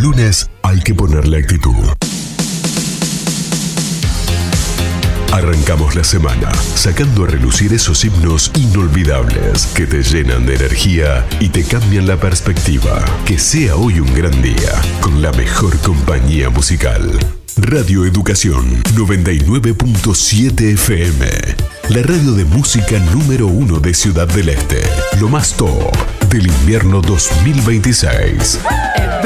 lunes hay que ponerle actitud. Arrancamos la semana sacando a relucir esos himnos inolvidables que te llenan de energía y te cambian la perspectiva. Que sea hoy un gran día con la mejor compañía musical. Radio Educación 99.7 FM. La radio de música número 1 de Ciudad del Este. Lo más top del invierno 2026.